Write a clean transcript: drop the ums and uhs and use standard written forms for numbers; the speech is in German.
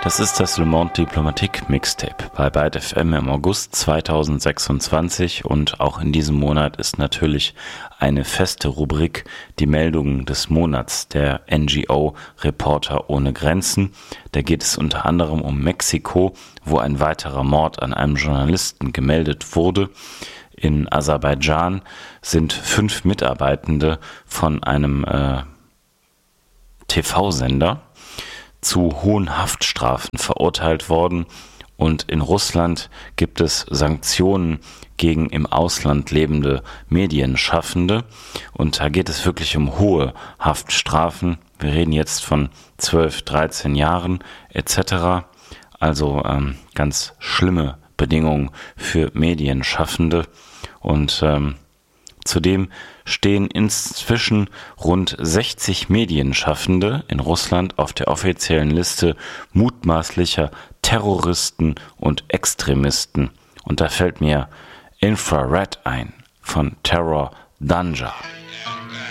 Das ist das Le Monde Diplomatique Mixtape bei Byte FM im August 2026 und auch in diesem Monat ist natürlich eine feste Rubrik die Meldungen des Monats der NGO Reporter ohne Grenzen. Da geht es unter anderem um Mexiko, wo ein weiterer Mord an einem Journalisten gemeldet wurde. In Aserbaidschan sind 5 Mitarbeitende von einem TV-Sender zu hohen Haftstrafen verurteilt worden und in Russland gibt es Sanktionen gegen im Ausland lebende Medienschaffende und da geht es wirklich um hohe Haftstrafen. Wir reden jetzt von 12, 13 Jahren etc. Also ganz schlimme Bedingungen für Medienschaffende und zudem stehen inzwischen rund 60 Medienschaffende in Russland auf der offiziellen Liste mutmaßlicher Terroristen und Extremisten. Und da fällt mir Infrared ein von Terror Danja.